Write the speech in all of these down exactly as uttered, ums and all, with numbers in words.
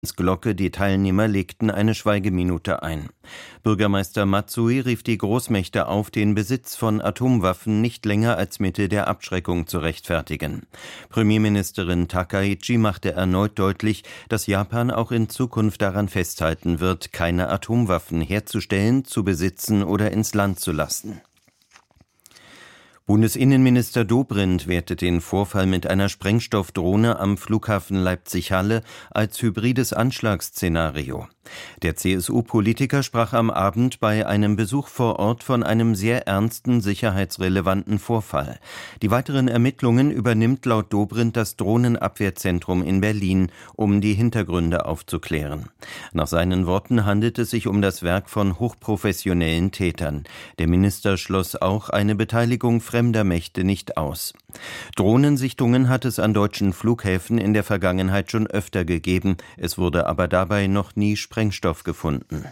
Glocke, die Teilnehmer legten eine Schweigeminute ein. Bürgermeister Matsui rief die Großmächte auf, den Besitz von Atomwaffen nicht länger als Mittel der Abschreckung zu rechtfertigen. Premierministerin Takaichi machte erneut deutlich, dass Japan auch in Zukunft daran festhalten wird, keine Atomwaffen herzustellen, zu besitzen oder ins Land zu lassen. Bundesinnenminister Dobrindt wertet den Vorfall mit einer Sprengstoffdrohne am Flughafen Leipzig-Halle als hybrides Anschlagsszenario. Der C S U-Politiker sprach am Abend bei einem Besuch vor Ort von einem sehr ernsten sicherheitsrelevanten Vorfall. Die weiteren Ermittlungen übernimmt laut Dobrindt das Drohnenabwehrzentrum in Berlin, um die Hintergründe aufzuklären. Nach seinen Worten handelt es sich um das Werk von hochprofessionellen Tätern. Der Minister schloss auch eine Beteiligung fremder Mächte nicht aus. Drohnensichtungen hat es an deutschen Flughäfen in der Vergangenheit schon öfter gegeben. Es wurde aber dabei noch nie Sprengstoff gefunden.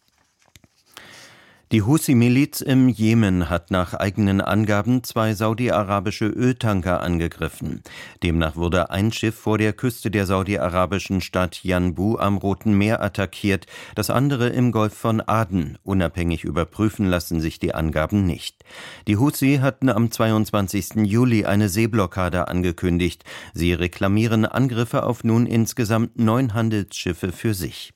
Die Husi-Miliz im Jemen hat nach eigenen Angaben zwei saudi-arabische Öltanker angegriffen. Demnach wurde ein Schiff vor der Küste der saudi-arabischen Stadt Yanbu am Roten Meer attackiert, das andere im Golf von Aden. Unabhängig überprüfen lassen sich die Angaben nicht. Die Husi hatten am zweiundzwanzigsten Juli eine Seeblockade angekündigt. Sie reklamieren Angriffe auf nun insgesamt neun Handelsschiffe für sich.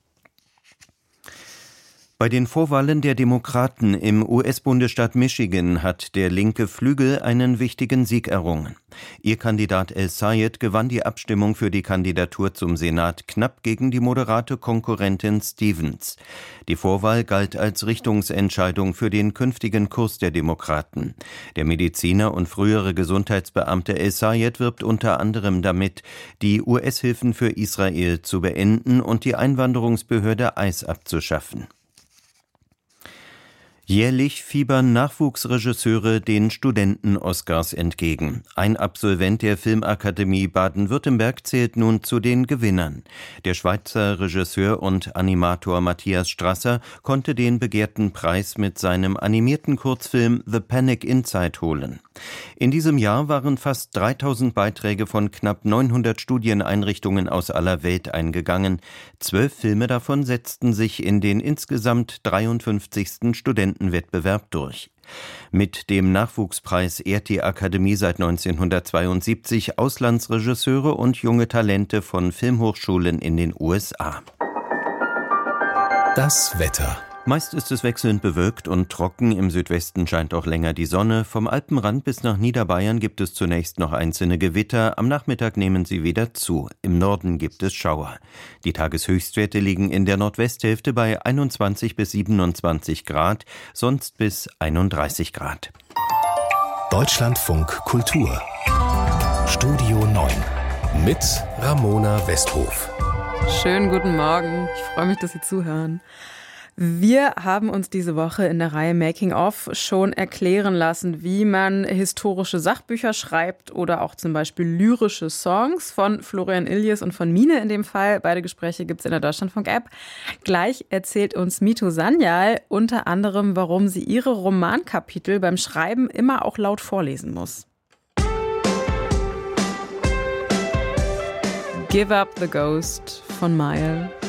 Bei den Vorwahlen der Demokraten im U S-Bundesstaat Michigan hat der linke Flügel einen wichtigen Sieg errungen. Ihr Kandidat El-Sayed gewann die Abstimmung für die Kandidatur zum Senat knapp gegen die moderate Konkurrentin Stevens. Die Vorwahl galt als Richtungsentscheidung für den künftigen Kurs der Demokraten. Der Mediziner und frühere Gesundheitsbeamte El-Sayed wirbt unter anderem damit, die U S-Hilfen für Israel zu beenden und die Einwanderungsbehörde I C E abzuschaffen. Jährlich fiebern Nachwuchsregisseure den Studenten-Oscars entgegen. Ein Absolvent der Filmakademie Baden-Württemberg zählt nun zu den Gewinnern. Der Schweizer Regisseur und Animator Matthias Strasser konnte den begehrten Preis mit seinem animierten Kurzfilm The Panic Inside holen. In diesem Jahr waren fast dreitausend Beiträge von knapp neunhundert Studieneinrichtungen aus aller Welt eingegangen. Zwölf Filme davon setzten sich in den insgesamt dreiundfünfzigsten Studentenwettbewerb durch. Mit dem Nachwuchspreis ehrt die Akademie seit neunzehnhundertzweiundsiebzig Auslandsregisseure und junge Talente von Filmhochschulen in den U S A. Das Wetter. Meist ist es wechselnd bewölkt und trocken, im Südwesten scheint auch länger die Sonne. Vom Alpenrand bis nach Niederbayern gibt es zunächst noch einzelne Gewitter, am Nachmittag nehmen sie wieder zu. Im Norden gibt es Schauer. Die Tageshöchstwerte liegen in der Nordwesthälfte bei einundzwanzig bis siebenundzwanzig Grad, sonst bis einunddreißig Grad. Deutschlandfunk Kultur Studio neun mit Ramona Westhof. Schönen guten Morgen, ich freue mich, dass Sie zuhören. Wir haben uns diese Woche in der Reihe Making of schon erklären lassen, wie man historische Sachbücher schreibt oder auch zum Beispiel lyrische Songs von Florian Illies und von Mine in dem Fall. Beide Gespräche gibt es in der Deutschlandfunk-App. Gleich erzählt uns Mito Sanyal unter anderem, warum sie ihre Romankapitel beim Schreiben immer auch laut vorlesen muss. Give Up the Ghost von Mile.